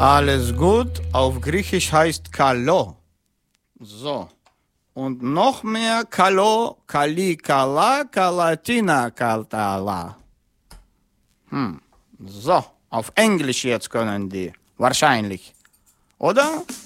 Alles gut, auf Griechisch heißt Kalo. So. Und noch mehr Kalo, Kali, Kala, Kalatina, Kaltala. So, auf Englisch jetzt können die. Wahrscheinlich. Oder?